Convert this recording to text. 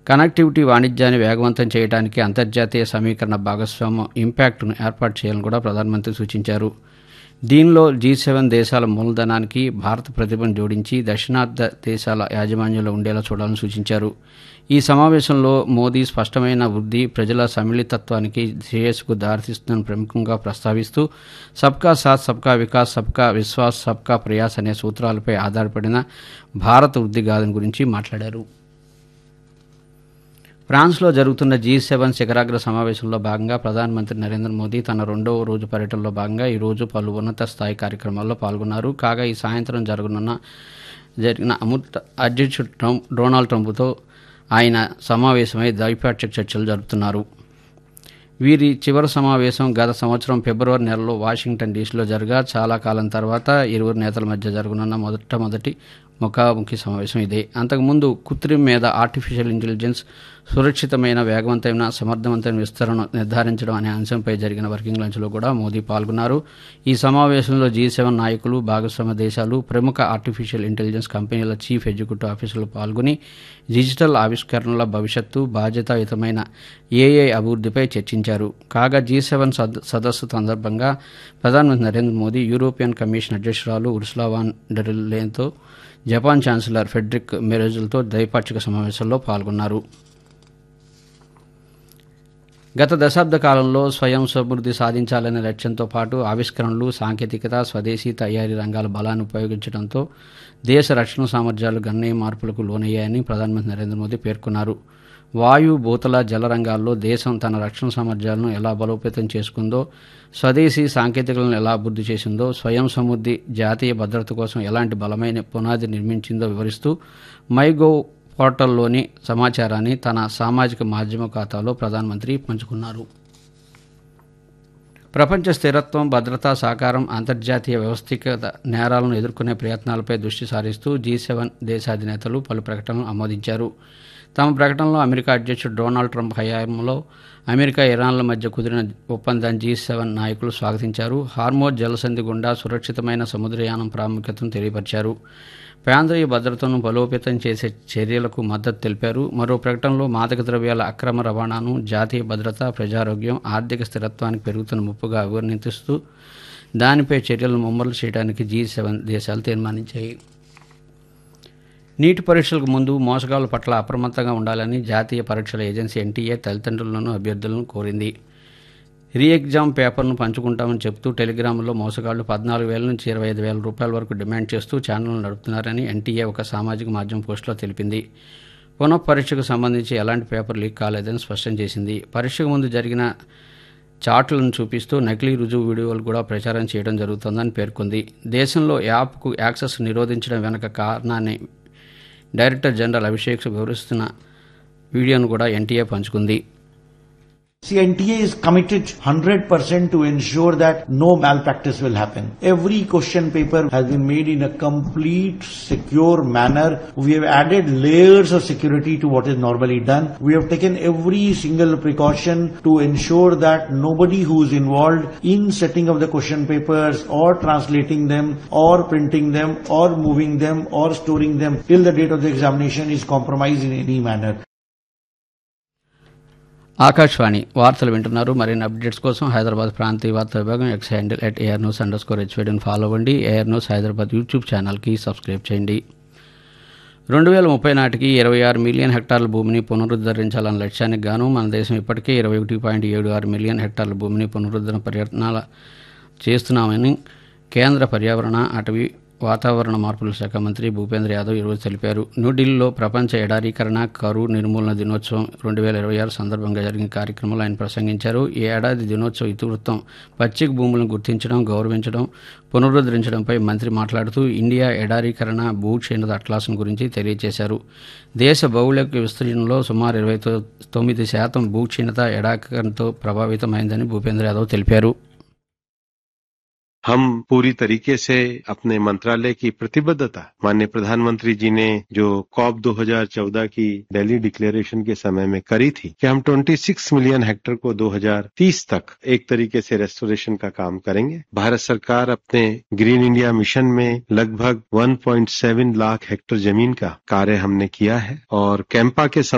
Connectivity వాణిజ్యాన్ని వేగవంతం చేయడానికి అంతర్జాతీయ సమీకరణ భాగస్వామ్యం ఇంపాక్ట్ను ఏర్పాటు చేయాలని కూడా ప్రధానమంత్రి సూచించారు. దీనిలో G7 దేశాల మూలధనానికి భారత ప్రతిభను జోడించి దక్షిణార్ధ దేశాల యాజమాన్యంలో ఉండేలా చూడాలని సూచించారు. ఈ సమావేశంలో మోదీ స్పష్టమైన వృద్ధి, ప్రజల సమ్మిళితత్వానికి శ్రేయస్సుకు దారితీస్తుందని ప్రముఖంగా ప్రస్తావిస్తూ సబ్కా సాథ్, సబ్కా వికాస్, సబ్కా విశ్వాస్, సబ్కా ప్రయాస్ అనే సూత్రాలపై ఆధారపడిన భారత వృద్ధి గాథను గురించి మాట్లాడారు. ఫ్రాన్స్లో జరుగుతున్న G7 శిఖరాగ్ర సమావేశంలో భాగంగా ప్రధానమంత్రి నరేంద్ర మోదీ తన రెండవ రోజు పర్యటనలో భాగంగా ఈరోజు పలు ఉన్నత స్థాయి కార్యక్రమాల్లో పాల్గొన్నారు. కాగా ఈ సాయంత్రం జరిగిన అధ్యక్షుడు డొనాల్డ్ ట్రంప్తో ఆయన సమావేశమై ద్వైపాక్షిక చర్చలు జరుపుతున్నారు. వీరి చివరి సమావేశం గత సంవత్సరం ఫిబ్రవరి నెలలో వాషింగ్టన్ డీసీలో జరగా చాలా కాలం తర్వాత ఇరువురు నేతల మధ్య జరగనున్న మొట్టమొదటి ముఖాముఖి సమావేశం ఇదే. అంతకుముందు కృత్రిమ మీద ఆర్టిఫిషియల్ ఇంటెలిజెన్స్ సురక్షితమైన, వేగవంతమైన, సమర్థవంతమైన విస్తరణ నిర్ధారించడం అనే అంశంపై జరిగిన వర్కింగ్ లంచ్లో కూడా మోదీ పాల్గొన్నారు. ఈ సమావేశంలో G7 నాయకులు, భాగస్వామ్య దేశాలు, ప్రముఖ ఆర్టిఫిషియల్ ఇంటెలిజెన్స్ కంపెనీల చీఫ్ ఎగ్జిక్యూటివ్ ఆఫీసర్లు పాల్గొని డిజిటల్ ఆవిష్కరణల భవిష్యత్తు, బాధ్యతాయుతమైన AI అభివృద్ధిపై చర్చించారు. కాగా G7 సదస్సు సందర్భంగా ప్రధానమంత్రి నరేంద్ర మోదీ యూరోపియన్ కమిషన్ అధ్యక్షురాలు Ursula van der లేయన్తో, Japan chancellor Frederick మెరెజ్లతో ద్వైపాక్షిక సమావేశంలో పాల్గొన్నారు. గత దశాబ్ద కాలంలో స్వయం సమృద్ధి సాధించాలనే లక్ష్యంతో పాటు ఆవిష్కరణలు, సాంకేతికత, స్వదేశీ తయారీ రంగాల బలాన్ని ఉపయోగించడంతో దేశ రక్షణ సామర్థ్యాలు గణనీయ మార్పులకు లోనయ్యాయని ప్రధానమంత్రి నరేంద్ర మోదీ పేర్కొన్నారు. వాయు, భూతల, జల రంగాల్లో దేశం తన రక్షణ సామర్థ్యాలను ఎలా బలోపేతం చేసుకుందో, స్వదేశీ సాంకేతికలను ఎలా అభివృద్ధి చేసిందో, స్వయం సమృద్ధి, జాతీయ భద్రత కోసం ఎలాంటి బలమైన పునాది నిర్మించిందో వివరిస్తూ మైగోవ్ పోర్టల్లోని సమాచారాన్ని తన సామాజిక మాధ్యమ ఖాతాలో ప్రధానమంత్రి పంచుకున్నారు. ప్రపంచ స్థిరత్వం, భద్రత, సహకారం, అంతర్జాతీయ వ్యవస్థీకృత నేరాలను ఎదుర్కొనే ప్రయత్నాలపై దృష్టి సారిస్తూ G7 దేశాధినేతలు పలు ప్రకటనలు ఆమోదించారు. తమ ప్రకటనలో అమెరికా అధ్యక్షుడు డొనాల్డ్ ట్రంప్ హయాంలో అమెరికా, ఇరాన్ల మధ్య కుదిరిన ఒప్పందాన్ని G7 నాయకులు స్వాగతించారు. హార్మోజ్ జలసంధి గుండా సురక్షితమైన సముద్రయానం ప్రాముఖ్యతను తెలియపరిచారు. ప్రాంతీయ భద్రతను బలోపేతం చేసే చర్యలకు మద్దతు తెలిపారు. మరో ప్రకటనలో మాదక ద్రవ్యాల అక్రమ రవాణాను జాతీయ భద్రత, ప్రజారోగ్యం, ఆర్థిక స్థిరత్వానికి పెరుగుతున్న ముప్పుగా అభివర్ణిస్తూ దానిపై చర్యలను ముమ్మరం చేయడానికి G7 దేశాలు తీర్మానించాయి. నీట్ పరీక్షలకు ముందు మోసగాళ్ల పట్ల అప్రమత్తంగా ఉండాలని జాతీయ పరీక్షల ఏజెన్సీ NTA తల్లిదండ్రులను, అభ్యర్థులను కోరింది. రీ ఎగ్జామ్ పేపర్ను పంచుకుంటామని చెబుతూ టెలిగ్రామ్లో మోసగాళ్లు 14,000 నుంచి 25,000 రూపాయల వరకు డిమాండ్ చేస్తూ ఛానళ్లు నడుపుతున్నారని NTA ఒక సామాజిక మాధ్యమం పోస్టులో తెలిపింది. పునఃపరీక్షకు సంబంధించి ఎలాంటి పేపర్ లీక్ కాలేదని స్పష్టం చేసింది. పరీక్షకు ముందు జరిగిన చార్టులను చూపిస్తూ నకిలీ రుజువు వీడియోలు కూడా ప్రచారం చేయడం జరుగుతోందని పేర్కొంది. దేశంలో యాప్కు యాక్సెస్ నిరోధించడం వెనుక కారణాన్ని డైరెక్టర్ జనరల్ అభిషేక్ వివరిస్తున్న వీడియోను కూడా NTA పంచుకుంది. See, NTA is committed 100% to ensure that no malpractice will happen. Every question paper has been made in a complete, secure manner. We have added layers of security to what is normally done. We have taken every single precaution to ensure that nobody who is involved in setting up the question papers or translating them or printing them or moving them or storing them till the date of the examination is compromised in any manner. Akashvani వార్తలు వింటున్నారు. మరిన్ని updates కోసం హైదరాబాద్ ప్రాంతీయ వార్తా విభాగం X handle @ARnews_HVDని follow అవ్వండి. AR news Hyderabad YouTube ఛానల్కి subscribe చేయండి. 2030 నాటికి 26 మిలియన్ హెక్టార్ల భూమిని పునరుద్ధరించాలన్న లక్ష్యానికి గాను మన దేశం ఇప్పటికే 21.76 మిలియన్ హెక్టార్ల భూమిని పునరుద్ధరణ ప్రయత్నాలు చేస్తున్నామని కేంద్ర పర్యావరణ, అటవీ, వాతావరణ మార్పుల శాఖ మంత్రి భూపేంద్ర యాదవ్ ఈరోజు తెలిపారు. న్యూఢిల్లీలో ప్రపంచ ఎడారీకరణ, కరువు నిర్మూలన దినోత్సవం 2026 సందర్భంగా జరిగిన కార్యక్రమంలో ఆయన ప్రసంగించారు. ఈ ఏడాది దినోత్సవ ఇతివృత్తం పచ్చిక భూములను గుర్తించడం, గౌరవించడం, పునరుద్ధరించడంపై మంత్రి మాట్లాడుతూ ఇండియా ఎడారీకరణ, భూక్షీణత అట్లాసం గురించి తెలియజేశారు. దేశ భౌగోళిక విస్తీర్ణంలో సుమారు 29% భూక్షీణత, ఎడారీకరణతో ప్రభావితమైందని భూపేంద్ర యాదవ్ తెలిపారు. हम पूरी तरीके से अपने मंत्रालय की प्रतिबद्धता माननीय प्रधानमंत्री जी ने जो COP 2014 की दिल्ली डिक्लेरेशन के समय में करी थी कि हम 26 मिलियन हेक्टेयर को 2030 तक एक तरीके से रेस्टोरेशन का काम करेंगे। भारत सरकार अपने ग्रीन इंडिया मिशन में लगभग 1.7 लाख हेक्टेयर जमीन का कार्य हमने किया है और कैंपा के